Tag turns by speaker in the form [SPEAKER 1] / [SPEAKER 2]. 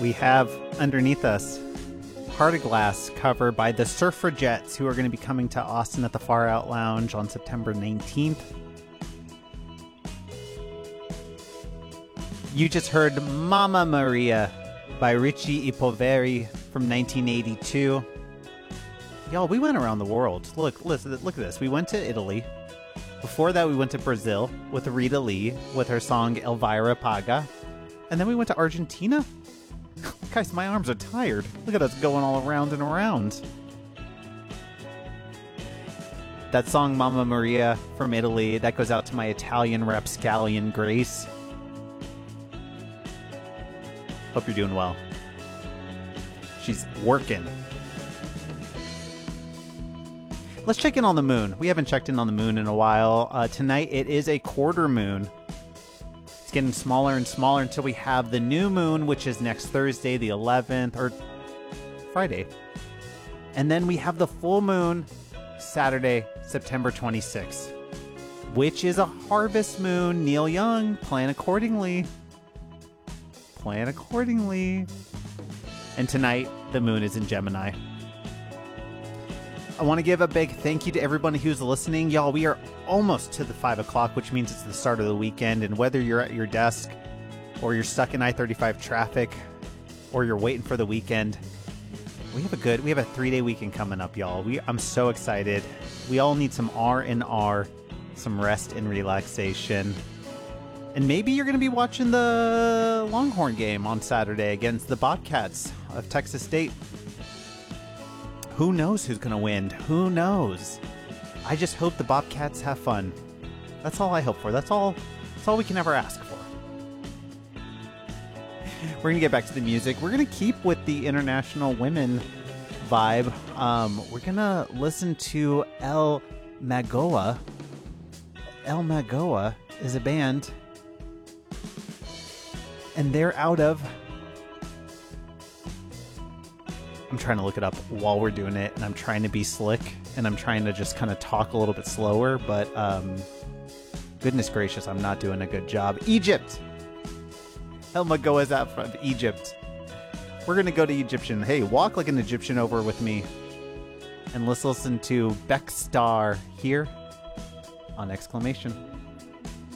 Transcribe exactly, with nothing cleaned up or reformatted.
[SPEAKER 1] we have underneath us Heart of Glass cover by the Suffragettes, who are going to be coming to Austin at the Far Out Lounge on September nineteenth. You just heard Mamma Maria by Richie I Poveri from nineteen eighty-two. Y'all, we went around the world. Look, listen, look at this. We went to Italy. Before that, we went to Brazil with Rita Lee with her song Elvira Paga. And then we went to Argentina. Guys, my arms are tired. Look at us going all around and around. That song, Mamma Maria, from Italy, that goes out to my Italian rapscallion, Grace. Hope you're doing well. She's working. Let's check in on the moon. We haven't checked in on the moon in a while. Uh, tonight, it is a quarter moon. Getting smaller and smaller until we have the new moon, which is next Thursday, the eleventh, or Friday. And then we have the full moon, Saturday, September twenty-sixth, which is a harvest moon. Neil Young, plan accordingly. Plan accordingly. And tonight, the moon is in Gemini. I want to give a big thank you to everybody who's listening. Y'all, we are almost to the five o'clock, which means it's the start of the weekend. And whether you're at your desk or you're stuck in I thirty-five traffic or you're waiting for the weekend, we have a good, we have a three-day weekend coming up, y'all. We, I'm so excited. We all need some R and R, some rest and relaxation. And maybe you're going to be watching the Longhorn game on Saturday against the Bobcats of Texas State. Who knows who's going to win? Who knows? I just hope the Bobcats have fun. That's all I hope for. That's all, that's all we can ever ask for. We're going to get back to the music. We're going to keep with the International Women vibe. Um, we're going to listen to El Magoa. El Magoa is a band. And they're out of... I'm trying to look it up while we're doing it, and I'm trying to be slick, and I'm trying to just kind of talk a little bit slower, but um, goodness gracious, I'm not doing a good job. Egypt! El Magoa is out from Egypt. We're going to go to Egyptian. Hey, walk like an Egyptian over with me. And let's listen to Beck Star here on Exclamation.